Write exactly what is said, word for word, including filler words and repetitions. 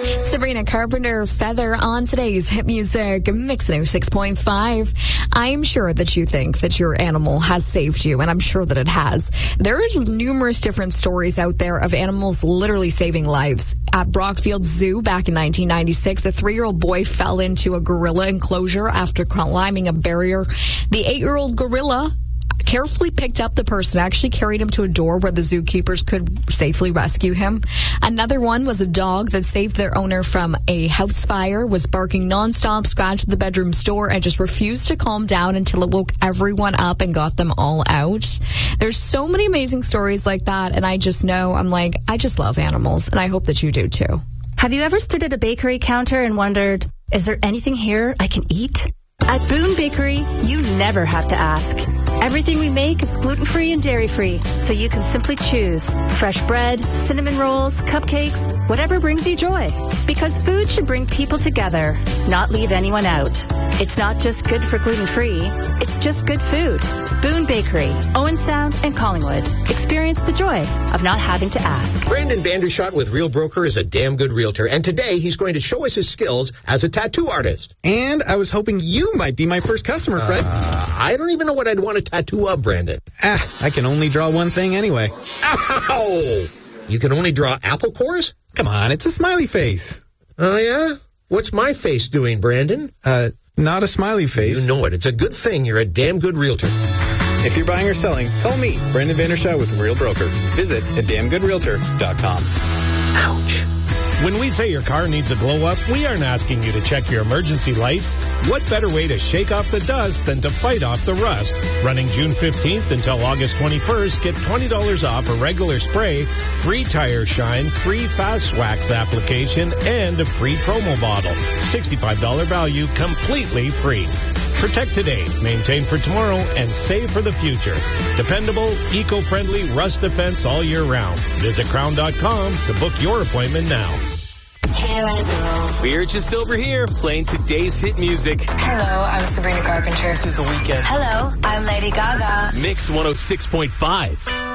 Sabrina Carpenter, Feather on today's Hit Music Mix oh six point five. I am sure that you think that your animal has saved you, and I'm sure that it has. There is numerous different stories out there of animals literally saving lives. At Brockfield Zoo back in nineteen ninety-six, a three-year-old boy fell into a gorilla enclosure after climbing a barrier. The eight-year-old gorilla carefully picked up the person, actually carried him to a door where the zookeepers could safely rescue him. Another one was a dog that saved their owner from a house fire, was barking nonstop, scratched the bedroom door, and just refused to calm down until it woke everyone up and got them all out. There's so many amazing stories like that, and I just know, I'm like, I just love animals, and I hope that you do too. Have you ever stood at a bakery counter and wondered, is there anything here I can eat? At Boone Bakery, you never have to ask. Everything we make is gluten-free and dairy-free, so you can simply choose fresh bread, cinnamon rolls, cupcakes, whatever brings you joy. Because food should bring people together, not leave anyone out. It's not just good for gluten-free, it's just good food. Boone Bakery, Owen Sound, and Collingwood. Experience the joy of not having to ask. Brandon Vandershot with Real Broker is a damn good realtor, and today he's going to show us his skills as a tattoo artist. And I was hoping you might be my first customer, Fred. Uh, I don't even know what I'd want to tattoo of, Brandon. Ah, I can only draw one thing anyway. Ow! You can only draw apple cores? Come on, it's a smiley face. Oh, yeah? What's my face doing, Brandon? Uh, not a smiley face. You know it. It's a good thing you're a damn good realtor. If you're buying or selling, call me, Brandon Vandershot with Real Broker. Visit a damn good realtor dot com. Ouch. When we say your car needs a glow-up, we aren't asking you to check your emergency lights. What better way to shake off the dust than to fight off the rust? Running June fifteenth until August twenty-first, get twenty dollars off a regular spray, free tire shine, free fast wax application, and a free promo bottle. sixty-five dollars value, completely free. Protect today, maintain for tomorrow, and save for the future. Dependable, eco-friendly rust defense all year round. Visit crown dot com to book your appointment now. We're just over here playing today's hit music. Hello, I'm Sabrina Carpenter. This is The Weeknd. Hello, I'm Lady Gaga. Mix one oh six point five.